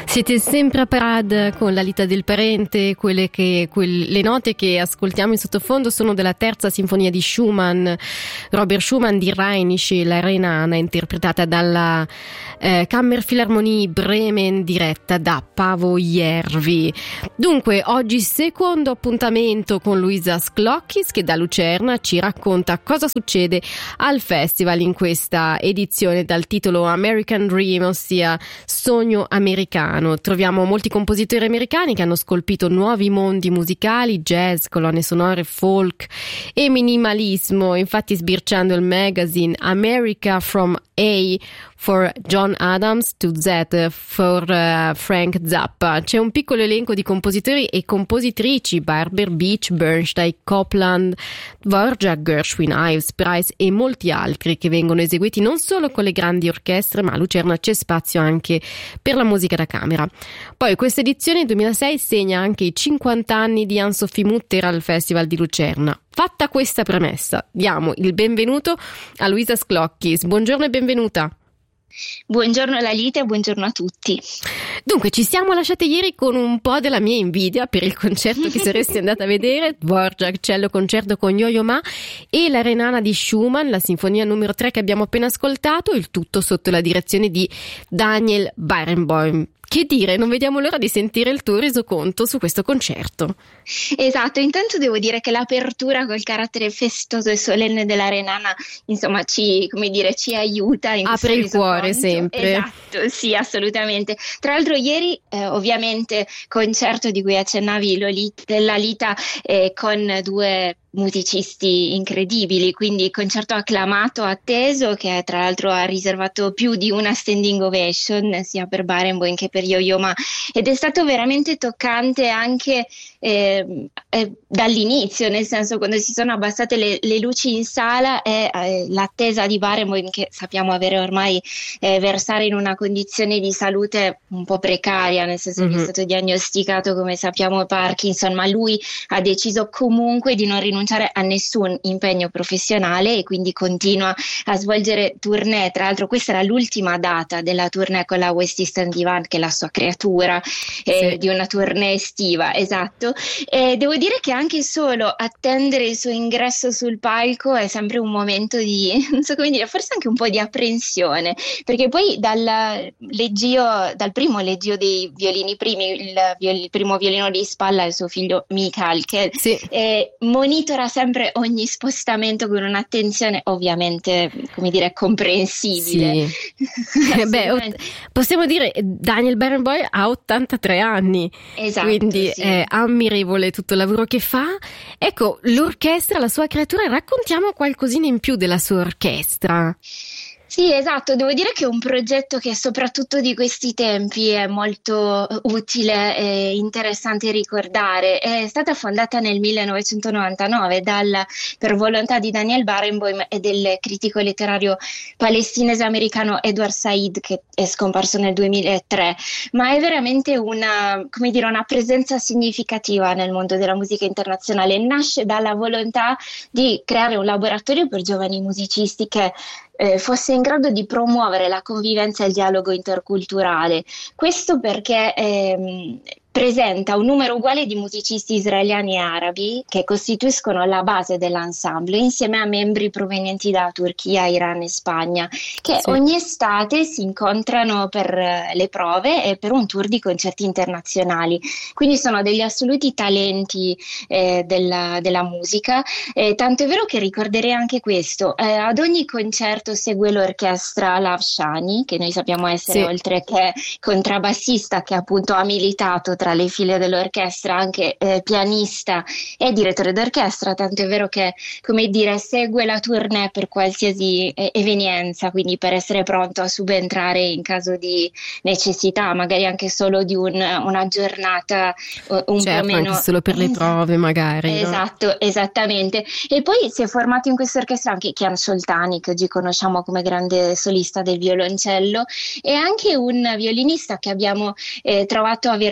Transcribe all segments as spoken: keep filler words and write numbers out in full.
Siete sempre a parade con la Lita del Parente. Quelle che, quelle, le note che ascoltiamo in sottofondo sono della terza sinfonia di Schumann, Robert Schumann di Rheinische, la Renana, interpretata dalla eh, Kammerphilharmonie Bremen, diretta da Paavo Järvi. Dunque, oggi secondo appuntamento con Luisa Sclockis, che da Lucerna ci racconta cosa succede al festival in questa edizione dal titolo American Dream, ossia Sogno americano. Troviamo molti compositori americani che hanno scolpito nuovi mondi musicali, jazz, colonne sonore, folk e minimalismo. Infatti, sbirciando il magazine America from A for John Adams to Z for uh, Frank Zappa, c'è un piccolo elenco di compositori e compositrici: Barber, Beach, Bernstein, Copland, Dvorak, Gershwin, Ives, Price e molti altri, che vengono eseguiti non solo con le grandi orchestre, ma a Lucerna c'è spazio anche per la musica da camera. Poi questa edizione duemilasei segna anche i cinquanta anni di Anne-Sophie Mutter al Festival di Lucerna. Fatta questa premessa, diamo il benvenuto a Luisa Sclockis. Buongiorno e benvenuta. Buongiorno Lalita e buongiorno a tutti. Dunque, ci siamo lasciate ieri con un po' della mia invidia per il concerto che saresti andata a vedere, Dvorak, cello concerto con Yo-Yo Ma, e la Renana di Schumann, la sinfonia numero tre che abbiamo appena ascoltato, il tutto sotto la direzione di Daniel Barenboim. Che dire, non vediamo l'ora di sentire il tuo resoconto su questo concerto. Esatto, intanto devo dire che l'apertura col carattere festoso e solenne della Renana, insomma, ci, come dire, ci aiuta. In Apre il cuore sempre. Esatto, sì, assolutamente. Tra l'altro ieri, eh, ovviamente, concerto di cui accennavi Lolita, Lalita, eh, con due musicisti incredibili, quindi concerto acclamato, atteso, che tra l'altro ha riservato più di una standing ovation sia per Barenboim che per Yo-Yo Ma, ed è stato veramente toccante anche eh, eh, dall'inizio, nel senso, quando si sono abbassate le, le luci in sala e eh, l'attesa di Barenboim, che sappiamo avere ormai eh, versare in una condizione di salute un po' precaria, nel senso mm-hmm. che è stato diagnosticato, come sappiamo, Parkinson, ma lui ha deciso comunque di non rinunciare a nessun impegno professionale e quindi continua a svolgere tournée. Tra l'altro questa era l'ultima data della tournée con la West Eastern Divan, che è la sua creatura, eh, sì. di una tournée estiva, esatto. E devo dire che anche solo attendere il suo ingresso sul palco è sempre un momento di, non so come dire, forse anche un po' di apprensione, perché poi dal leggio, dal primo leggio dei violini primi, il, viol, il primo violino di spalla è suo figlio Michael, che sì. eh, monitora sempre ogni spostamento con un'attenzione ovviamente, come dire, comprensibile. Sì. Beh, possiamo dire Daniel Barenboim ha ottantatré anni, esatto, quindi sì. è ammirevole tutto il lavoro che fa. Ecco, l'orchestra, la sua creatura, raccontiamo qualcosina in più della sua orchestra. Sì, esatto, devo dire che è un progetto che soprattutto di questi tempi è molto utile e interessante ricordare. È stata fondata nel millenovecentonovantanove dal, per volontà di Daniel Barenboim e del critico letterario palestinese americano Edward Said, che è scomparso nel duemilatré, ma è veramente una, come dire, una presenza significativa nel mondo della musica internazionale. Nasce dalla volontà di creare un laboratorio per giovani musicisti che Eh, fosse in grado di promuovere la convivenza e il dialogo interculturale. Questo perché ehm, presenta un numero uguale di musicisti israeliani e arabi che costituiscono la base dell'ensemble, insieme a membri provenienti da Turchia, Iran e Spagna, che sì. ogni estate si incontrano per le prove e per un tour di concerti internazionali. Quindi sono degli assoluti talenti eh, della, della musica, eh, tanto è vero che ricorderei anche questo: eh, ad ogni concerto segue l'orchestra Lav Shani, che noi sappiamo essere, sì. oltre che contrabbassista, che appunto ha militato tra le file dell'orchestra, anche eh, pianista e direttore d'orchestra, tanto è vero che, come dire, segue la tournée per qualsiasi eh, evenienza, quindi per essere pronto a subentrare in caso di necessità, magari anche solo di un, una giornata uh, un certo, po' meno, anche solo per le prove magari. Esatto, no? Esattamente. E poi si è formato in questa orchestra anche Kian Soltani, che oggi conosciamo come grande solista del violoncello, e anche un violinista che abbiamo eh, trovato a Verbier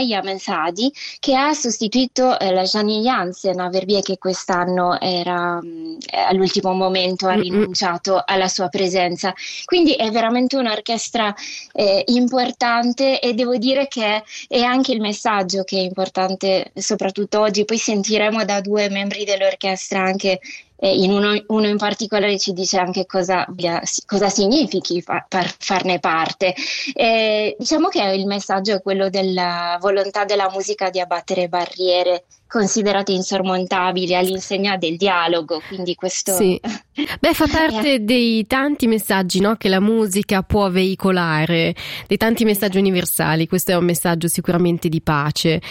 Maria Mensadi, che ha sostituito eh, la Janine Jansen a Verbier, che quest'anno era mh, all'ultimo momento ha rinunciato alla sua presenza. Quindi è veramente un'orchestra eh, importante, e devo dire che è anche il messaggio che è importante, soprattutto oggi. Poi sentiremo da due membri dell'orchestra anche. Eh, in uno, uno in particolare ci dice anche cosa, cosa significhi fa, par, farne parte. Eh, diciamo che il messaggio è quello della volontà della musica di abbattere barriere considerate insormontabili all'insegna del dialogo, quindi questo sì. Beh, fa parte dei tanti messaggi, no, che la musica può veicolare, dei tanti messaggi universali. Questo è un messaggio sicuramente di pace.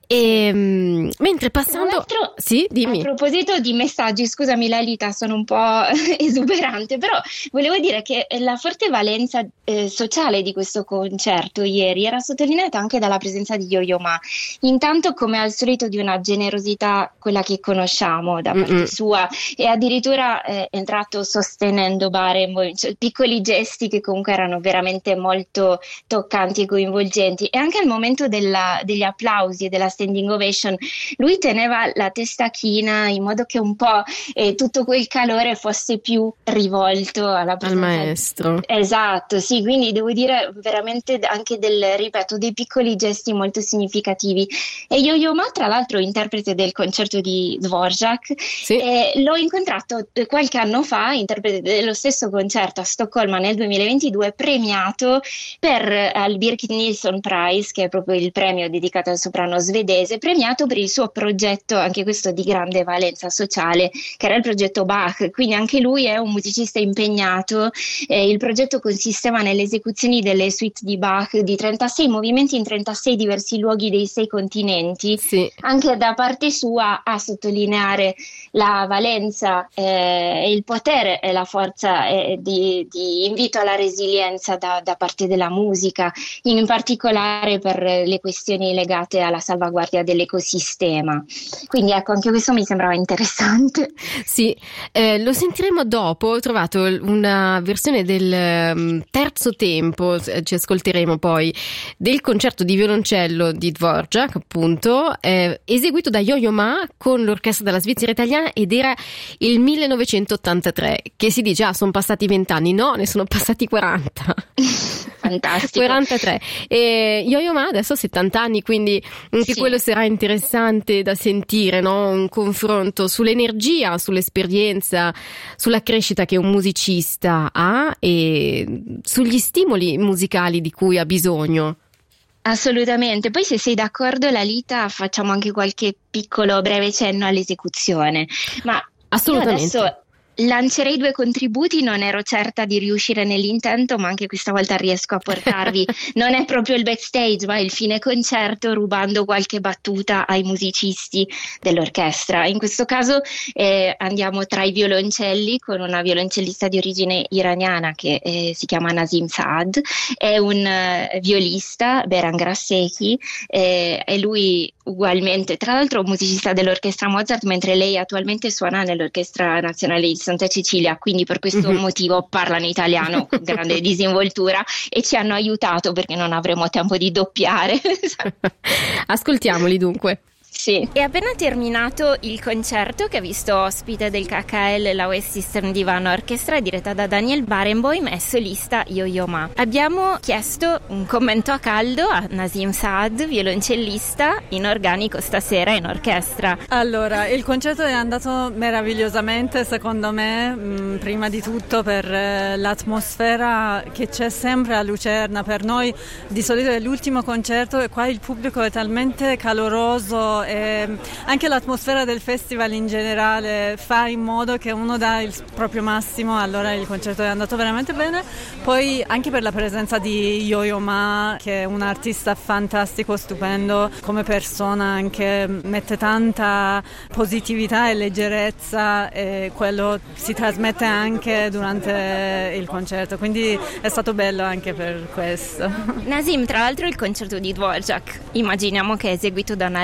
E mh, mentre passando sì, dimmi. A proposito di messaggi, scusami Lalita, sono un po' esuberante, però volevo dire che la forte valenza eh, sociale di questo concerto ieri era sottolineata anche dalla presenza di Yo-Yo Ma, intanto come al solito di una generosità, quella che conosciamo da parte Mm-mm. sua, e addirittura eh, è entrato sostenendo Barenboim, cioè, piccoli gesti che comunque erano veramente molto toccanti e coinvolgenti. E anche al momento della, degli applausi e della standing ovation lui teneva la testa china in modo che un po' eh, tutto quel calore fosse più rivolto alla presenza al maestro. Esatto, sì, quindi devo dire veramente anche del, ripeto, dei piccoli gesti molto significativi. E Yo-Yo Ma, tra l'altro interprete del concerto di Dvorak, sì. eh, l'ho incontrato qualche anno fa, interprete dello stesso concerto a Stoccolma nel duemilaventidue, premiato per al Birgit Nilsson Prize, che è proprio il premio dedicato al soprano svedese, premiato per il suo progetto, anche questo di grande valenza sociale, che era il progetto Bach. Quindi anche lui è un musicista impegnato. Eh, il progetto consisteva nelle esecuzioni delle suite di Bach di trentasei movimenti in trentasei diversi luoghi dei sei continenti, sì. Anche da parte sua a sottolineare la valenza e eh, il potere e la forza eh, di, di invito alla resilienza da, da parte della musica, in particolare per le questioni legate alla salvaguardia dell'ecosistema. Quindi ecco, anche questo mi sembrava interessante. Sì, eh, lo sentiremo dopo. Ho trovato una versione del um, terzo tempo, ci ascolteremo poi, del concerto di violoncello di Dvorak, appunto, eh, eseguito da Yo-Yo Ma con l'orchestra della Svizzera italiana, ed era il millenovecentottantatré, che si dice, ah, sono passati vent'anni. No, ne sono passati quaranta. Fantastico. quarantatré. E Yo-Yo Ma adesso ha settanta anni, quindi anche sì. Quello sarà interessante da sentire, no? Un confronto sull'energia, sull'esperienza, sulla crescita che un musicista ha e sugli stimoli musicali di cui ha bisogno. Assolutamente. Poi, se sei d'accordo, Lalita, facciamo anche qualche piccolo breve cenno all'esecuzione. Ma assolutamente. Io adesso lancerei due contributi, non ero certa di riuscire nell'intento, ma anche questa volta riesco a portarvi, non è proprio il backstage, ma il fine concerto, rubando qualche battuta ai musicisti dell'orchestra. In questo caso eh, andiamo tra i violoncelli con una violoncellista di origine iraniana che eh, si chiama Nazim Saad, è un uh, violista, Beran Grasseki, eh, e lui ugualmente, tra l'altro musicista dell'orchestra Mozart, mentre lei attualmente suona nell'orchestra nazionale di Santa Cecilia, quindi per questo mm-hmm. motivo parlano italiano con grande disinvoltura e ci hanno aiutato perché non avremo tempo di doppiare. Ascoltiamoli dunque. Sì. È appena terminato il concerto che ha visto ospite del K K L la West Eastern Divan Orchestra, diretta da Daniel Barenboim e solista Yo-Yo Ma. Abbiamo chiesto un commento a caldo a Nazim Saad, violoncellista in organico stasera in orchestra. Allora, il concerto è andato meravigliosamente, secondo me, mh, prima di tutto per eh, l'atmosfera che c'è sempre a Lucerna. Per noi di solito è l'ultimo concerto e qua il pubblico è talmente caloroso, e anche l'atmosfera del festival in generale fa in modo che uno dà il proprio massimo. Allora il concerto è andato veramente bene. Poi anche per la presenza di Yo-Yo Ma, che è un artista fantastico, stupendo come persona, anche mette tanta positività e leggerezza e quello si trasmette anche durante il concerto, quindi è stato bello anche per questo. Nazim, tra l'altro il concerto di Dvorak immaginiamo che è eseguito da una leggenda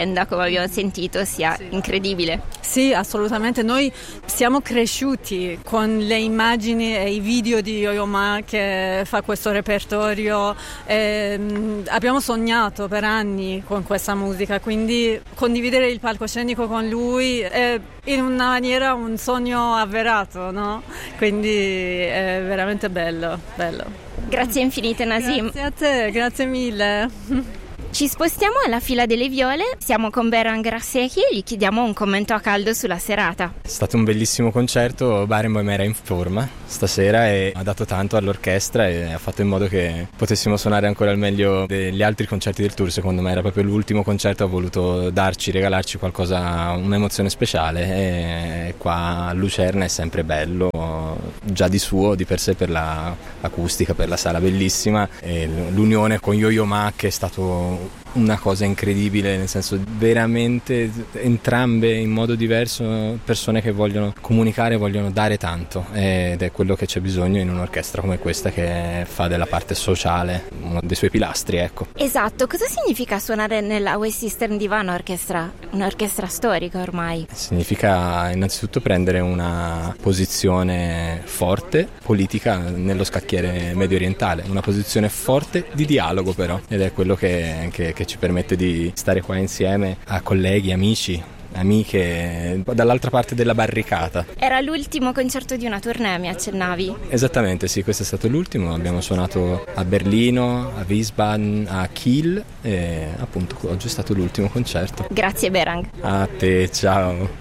stupenda, come abbiamo sentito, sia sì. incredibile. Sì, assolutamente. Noi siamo cresciuti con le immagini e i video di Yo-Yo Ma che fa questo repertorio. E abbiamo sognato per anni con questa musica, quindi condividere il palcoscenico con lui è in una maniera un sogno avverato, no? Quindi è veramente bello, bello. Grazie infinite, Nasim. Grazie a te, grazie mille. Ci spostiamo alla fila delle viole, siamo con Beran Grassecchi e gli chiediamo un commento a caldo sulla serata. È stato un bellissimo concerto, Barenboim era in forma stasera e ha dato tanto all'orchestra e ha fatto in modo che potessimo suonare ancora al meglio degli altri concerti del tour. Secondo me era proprio l'ultimo concerto, ha voluto darci, regalarci qualcosa, un'emozione speciale, e qua a Lucerna è sempre bello, già di suo, di per sé, per la acustica, per la sala bellissima, e l'unione con Yo-Yo Ma che è stato una cosa incredibile, nel senso veramente entrambe in modo diverso persone che vogliono comunicare, vogliono dare tanto, ed è quello che c'è bisogno in un'orchestra come questa che fa della parte sociale uno dei suoi pilastri, ecco. Esatto, cosa significa suonare nella West Eastern Divan Orchestra? Un'orchestra storica ormai. Significa innanzitutto prendere una posizione forte politica nello scacchiere medio orientale, una posizione forte di dialogo però, ed è quello che, che, che ci permette di stare qua insieme a colleghi, amici, amiche dall'altra parte della barricata. Era l'ultimo concerto di una tournée, mi accennavi? Esattamente, sì, questo è stato l'ultimo. Abbiamo suonato a Berlino, a Wiesbaden, a Kiel e appunto oggi è stato l'ultimo concerto. Grazie Berang. A te, ciao.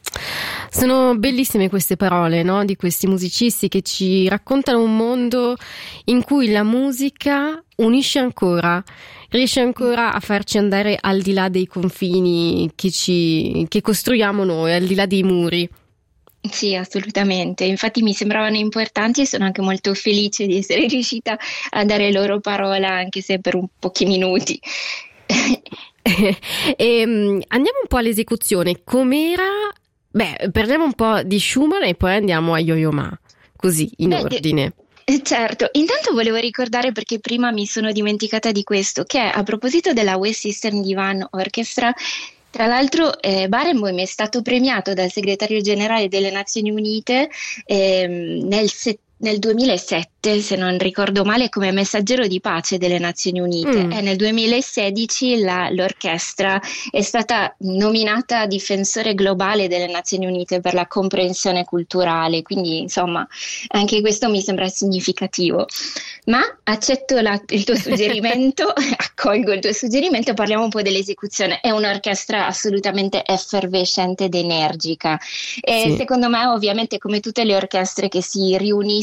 Sono bellissime queste parole, no? Di questi musicisti che ci raccontano un mondo in cui la musica unisce ancora, riesce ancora a farci andare al di là dei confini che ci che costruiamo noi, al di là dei muri. Sì, assolutamente. Infatti mi sembravano importanti e sono anche molto felice di essere riuscita a dare loro parola, anche se per un pochi minuti. E, um, andiamo un po' all'esecuzione. Com'era? Beh, parliamo un po' di Schumann e poi andiamo a Yo-Yo Ma, così in Beh, ordine. Certo, intanto volevo ricordare, perché prima mi sono dimenticata di questo, che a proposito della West Eastern Divan Orchestra, tra l'altro eh, Barenboim è stato premiato dal segretario generale delle Nazioni Unite eh, nel settanta nel duemilasette, se non ricordo male, come messaggero di pace delle Nazioni Unite, mm. e nel duemilasedici la, l'orchestra è stata nominata difensore globale delle Nazioni Unite per la comprensione culturale, quindi insomma anche questo mi sembra significativo. Ma accetto la, il tuo suggerimento, accolgo il tuo suggerimento, parliamo un po' dell'esecuzione. È un'orchestra assolutamente effervescente ed energica e sì. Secondo me, ovviamente, come tutte le orchestre che si riuniscono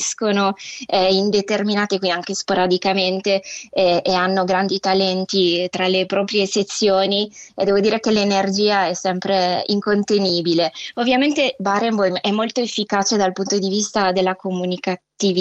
eh, indeterminate, qui anche sporadicamente, eh, e hanno grandi talenti tra le proprie sezioni, e devo dire che l'energia è sempre incontenibile. Ovviamente Barenboim è molto efficace dal punto di vista della comunicazione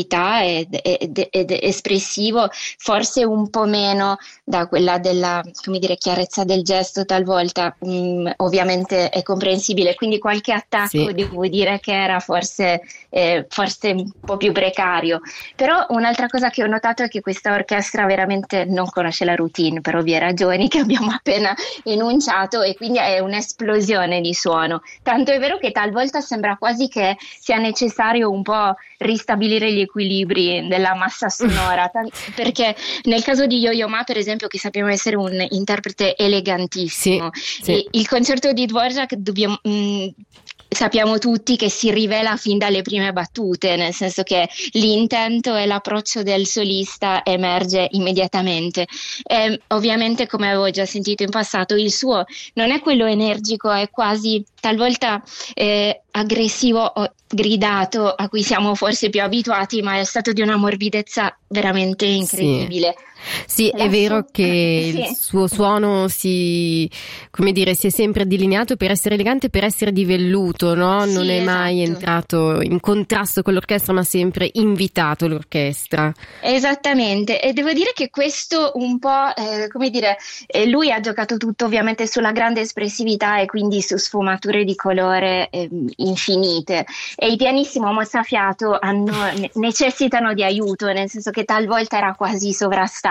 ed, ed, ed espressivo, forse un po' meno da quella della, come dire, chiarezza del gesto talvolta, mh, ovviamente è comprensibile, quindi qualche attacco sì. Devo dire che era forse, eh, forse un po' più precario. Però un'altra cosa che ho notato è che questa orchestra veramente non conosce la routine, per ovvie ragioni che abbiamo appena enunciato, e quindi è un'esplosione di suono, tanto è vero che talvolta sembra quasi che sia necessario un po' ristabilire gli equilibri della massa sonora, t- perché nel caso di Yo-Yo Ma, per esempio, che sappiamo essere un interprete elegantissimo, sì, sì. il concerto di Dvorak dobbiamo mh, sappiamo tutti che si rivela fin dalle prime battute, nel senso che l'intento e l'approccio del solista emerge immediatamente. E ovviamente, come avevo già sentito in passato, il suo non è quello energico, è quasi talvolta eh, aggressivo o gridato, a cui siamo forse più abituati, ma è stato di una morbidezza veramente incredibile. Sì. Sì, è vero che sì. il suo suono si, come dire, si è sempre delineato per essere elegante, per essere di velluto, no? Non sì, è mai esatto. entrato in contrasto con l'orchestra, ma sempre invitato l'orchestra. Esattamente, e devo dire che questo un po', eh, come dire, eh, lui ha giocato tutto ovviamente sulla grande espressività e quindi su sfumature di colore eh, infinite, e i pianissimo mozzafiato hanno, necessitano di aiuto, nel senso che talvolta era quasi sovrastato.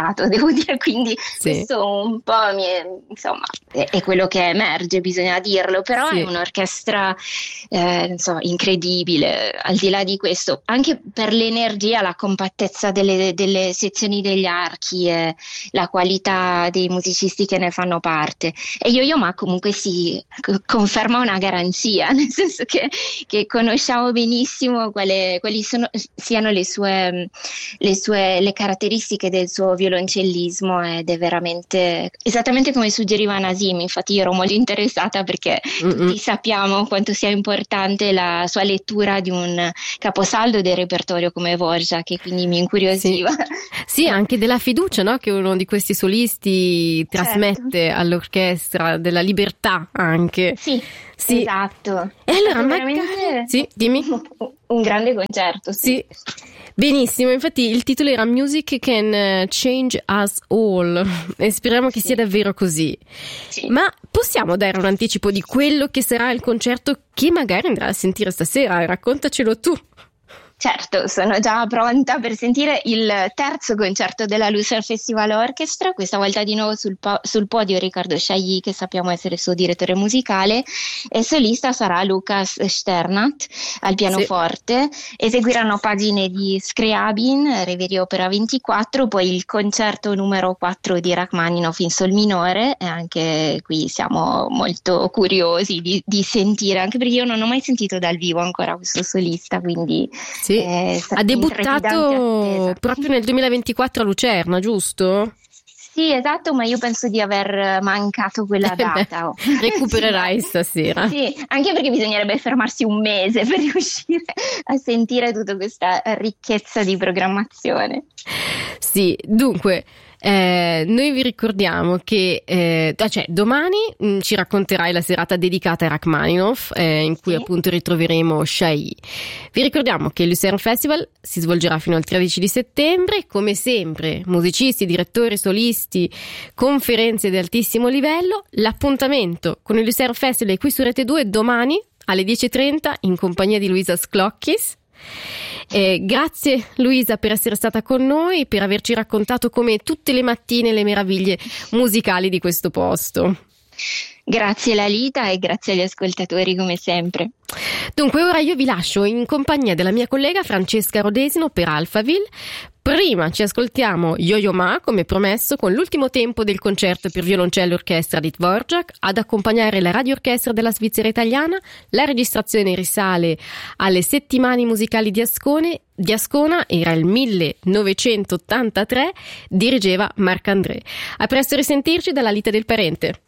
passato, devo dire, quindi sì. questo un po' mi è, insomma, è, è quello che emerge, bisogna dirlo, però sì. È un'orchestra eh, non so, incredibile, al di là di questo, anche per l'energia, la compattezza delle, delle sezioni degli archi e la qualità dei musicisti che ne fanno parte. E Yo-Yo Ma comunque si conferma una garanzia, nel senso che, che conosciamo benissimo quale, quali sono, siano le sue, le sue le caratteristiche del suo violoncellismo, ed è veramente esattamente come suggeriva Nasim. Infatti io ero molto interessata perché Mm-mm. tutti sappiamo quanto sia importante la sua lettura di un caposaldo del repertorio come Dvorak, che quindi mi incuriosiva. Sì, sì, anche della fiducia, no? Che uno di questi solisti trasmette certo. all'orchestra, della libertà anche. Sì, sì. esatto. E allora, veramente magari... Sì, dimmi. Un grande concerto, sì. sì. Benissimo, infatti il titolo era Music Can Change Us All e speriamo che sì. sia davvero così. Sì. Ma possiamo dare un anticipo di quello che sarà il concerto che magari andrà a sentire stasera? Raccontacelo tu. Certo, sono già pronta per sentire il terzo concerto della Lucerne Festival Orchestra, questa volta di nuovo sul, po- sul podio Riccardo Chailly, che sappiamo essere il suo direttore musicale, e solista sarà Lukas Sternat al pianoforte. Sì. Eseguiranno pagine di Scriabin, Reverie Opera ventiquattro, poi il concerto numero quattro di Rachmaninoff in sol minore, e anche qui siamo molto curiosi di, di sentire, anche perché io non ho mai sentito dal vivo ancora questo solista, quindi... Sì. Eh, ha debuttato proprio nel duemilaventiquattro a Lucerna, giusto? Sì, esatto, ma io penso di aver mancato quella data. Oh. Recupererai sì, stasera. Sì, anche perché bisognerebbe fermarsi un mese per riuscire a sentire tutta questa ricchezza di programmazione. Sì, dunque... Eh, noi vi ricordiamo che eh, cioè, domani mh, ci racconterai la serata dedicata a Rachmaninoff, eh, in cui sì. appunto ritroveremo Chailly. Vi ricordiamo che il Lucerne Festival si svolgerà fino al tredici di settembre, come sempre musicisti, direttori, solisti, conferenze di altissimo livello. L'appuntamento con il Lucerne Festival è qui su Rete due domani alle dieci e trenta in compagnia di Luisa Sclockis. Eh, grazie Luisa per essere stata con noi, per averci raccontato come tutte le mattine le meraviglie musicali di questo posto. Grazie Lalita e grazie agli ascoltatori come sempre. Dunque ora io vi lascio in compagnia della mia collega Francesca Rodesino per Alphaville. Prima ci ascoltiamo Yo-Yo Ma, come promesso, con l'ultimo tempo del concerto per violoncello e orchestra di Dvorak. Ad accompagnare la radio orchestra della Svizzera italiana, la registrazione risale alle settimane musicali di Ascone. Di Ascona, era il millenovecentottantatré, dirigeva Marc André. A presto, risentirci dalla Lita del Parente.